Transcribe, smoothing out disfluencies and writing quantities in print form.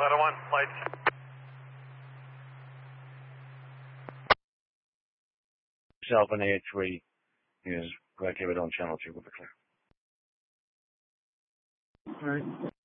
Ladder 1, lights. Alpha A3 is activate on channel 2 with the clear. All right.